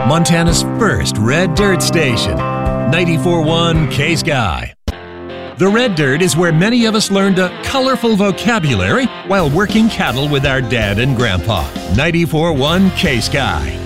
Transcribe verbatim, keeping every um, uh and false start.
Montana's first red dirt station, ninety-four point one K-Sky. The Red Dirt is where many of us learned a colorful vocabulary while working cattle with our dad and grandpa. ninety-four point one K-Sky.